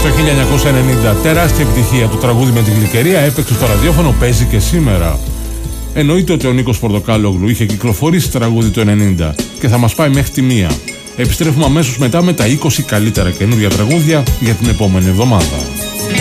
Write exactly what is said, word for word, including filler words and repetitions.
το χίλια εννιακόσια ενενήντα. Τεράστια επιτυχία. Το τραγούδι με την Γλυκερία έπαιξε στο ραδιόφωνο, παίζει και σήμερα. Εννοείται ότι ο Νίκος Πορτοκάλογλου είχε κυκλοφορήσει τραγούδι το ενενήντα και θα μας πάει μέχρι τη μία. Επιστρέφουμε αμέσως μετά με τα είκοσι καλύτερα καινούργια τραγούδια για την επόμενη εβδομάδα.